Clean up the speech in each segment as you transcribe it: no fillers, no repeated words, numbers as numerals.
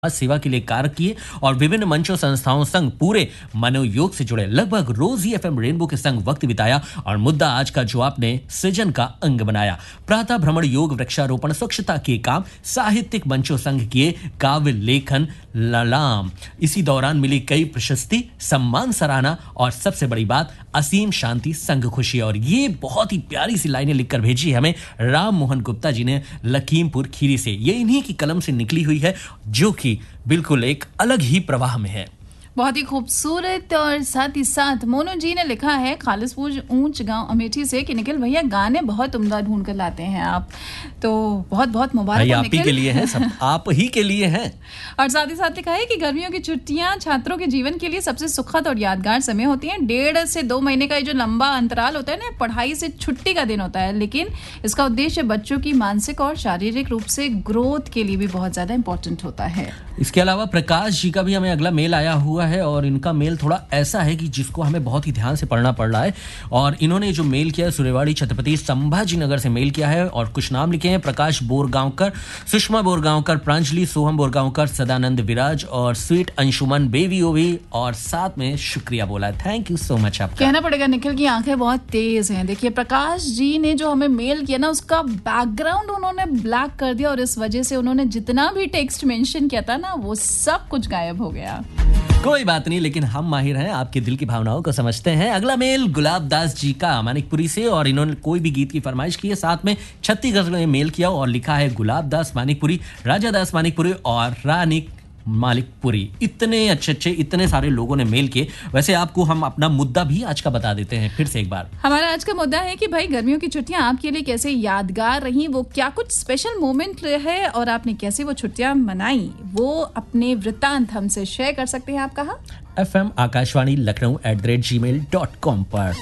सेवा के लिए कार्य किए और विभिन्न मंचों संस्थाओं संग पूरे मनोयोग से जुड़े लगभग रोज ही एफएम रेनबो के संग वक्त बिताया और मुद्दा आज का जो आपने सृजन का अंग बनाया। प्रातः भ्रमण, योग, वृक्षारोपण, स्वच्छता के काम, साहित्यिक मंचों संग किए, काव्य लेखन, ललाम। इसी दौरान मिली कई प्रशस्ति, सम्मान, सराहना और सबसे बड़ी बात असीम शांति, संग खुशी। और ये बहुत ही प्यारी सी लाइनें लिखकर भेजी हमें राम मोहन गुप्ता जी ने लखीमपुर खीरी से। ये इन्हीं की कलम से निकली हुई है जो कि बिल्कुल एक अलग ही प्रवाह में है। बहुत ही खूबसूरत। और साथ ही साथ मोनू जी ने लिखा है खालिसपुर ऊंच गांव अमेठी से कि निखिल भैया गाने बहुत उम्दा ढूंढ कर लाते हैं आप, तो बहुत बहुत मुबारक आप ही के लिए है, सब आप ही के लिए है। और साथ ही साथ लिखा है कि गर्मियों की छुट्टियां छात्रों के जीवन के लिए सबसे सुखद और यादगार समय होती हैं। 1.5 से 2 महीने का ये जो लंबा अंतराल होता है ना, पढ़ाई से छुट्टी का दिन होता है, लेकिन इसका उद्देश्य बच्चों की मानसिक और शारीरिक रूप से ग्रोथ के लिए भी बहुत ज्यादा इंपॉर्टेंट होता है। इसके अलावा प्रकाश जी का भी हमें अगला मेल आया हुआ है और इनका मेल थोड़ा ऐसा है कि जिसको हमें बहुत ही ध्यान से पढ़ना पड़ रहा है। और इन्होंने जो मेल किया है सुरेवाड़ी छत्रपति संभाजी नगर से मेल किया है और कुछ नाम लिखे हैं: प्रकाश बोरगांवकर, सुषमा बोरगांवकर, प्रांजलि, सोहम बोरगांवकर, सदानंद विराज और स्वीट अंशुमन बेबी ओवी, और साथ में शुक्रिया बोला है। Thank you so much. आपका कहना पड़ेगा निखिल की आंखें बहुत तेज हैं। देखिए प्रकाश जी ने जो हमें मेल किया ना, उसका बैकग्राउंड उन्होंने ब्लैक कर दिया और इस वजह से उन्होंने जितना भी टेक्स्ट मेंशन किया था ना, वो सब कुछ गायब हो गया। कोई बात नहीं, लेकिन हम माहिर हैं, आपके दिल की भावनाओं को समझते हैं। अगला मेल गुलाब दास जी का मानिकपुरी से, और इन्होंने कोई भी गीत की फरमाइश की है, साथ में 36 गजल में मेल किया और लिखा है गुलाब दास मानिकपुरी, राजा दास मानिकपुरी और रानी मालिकपुरी। इतने अच्छे इतने सारे लोगों ने मेल किए। वैसे आपको हम अपना मुद्दा भी आज का बता देते हैं फिर से एक बार। हमारा आज का मुद्दा है कि भाई गर्मियों की छुट्टियां आपके लिए कैसे यादगार रही, वो क्या कुछ स्पेशल मोमेंट है और आपने कैसे वो छुट्टियां मनाई, वो अपने वृत्तांत हमसे शेयर कर सकते हैं। आप कहाँ? FM आकाशवाणी लखनऊ @gmail.com पर।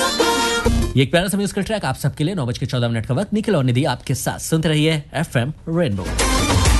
ये एक प्यारा सा म्यूजिकल ट्रैक आप सबके लिए 9:14 का वक्त। निखिल और निधि आपके साथ सुनते रहिए FM रेनबो।